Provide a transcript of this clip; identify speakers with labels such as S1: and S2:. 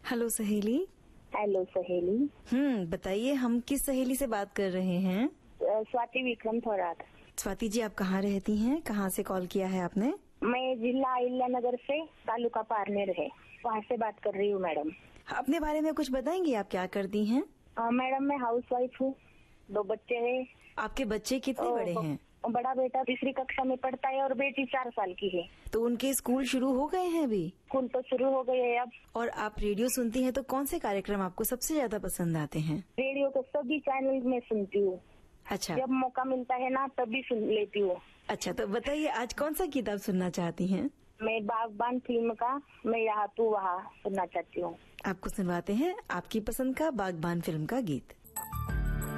S1: Hello सहेली।
S2: Hello सहेली।
S1: बताइए हम किस सहेली से बात कर रहे हैं?
S2: स्वाति विक्रम थोराट।
S1: स्वाति जी, आप कहाँ रहती हैं? कहाँ से कॉल किया है आपने?
S2: मैं जिला अहिल्यानगर से, तालुका पारनेर है, वहाँ से बात कर रही हूँ मैडम।
S1: अपने बारे में कुछ बताएंगी, आप क्या करती हैं?
S2: मैडम मैं हाउसवाइफ हूँ, 2 बच्चे हैं।
S1: आपके बच्चे कितने बड़े हैं?
S2: बड़ा बेटा 3री कक्षा में पढ़ता है और बेटी 4 साल की है।
S1: तो उनके स्कूल शुरू हो गए हैं अभी?
S2: स्कूल तो शुरू हो गए हैं अब।
S1: और आप रेडियो सुनती हैं तो कौन से कार्यक्रम आपको सबसे ज्यादा पसंद आते हैं?
S2: रेडियो के सभी चैनल में सुनती हूँ।
S1: अच्छा,
S2: जब मौका मिलता है ना तभी सुन लेती हूँ।
S1: अच्छा, तो बताइए आज कौन सा गीत आप सुनना चाहती हैं?
S2: मैं बागबान फिल्म का मैं यहाँ तू वहाँ सुनना चाहती हूँ।
S1: आपको सुनवाते हैं आपकी पसंद का बागबान फिल्म का गीत।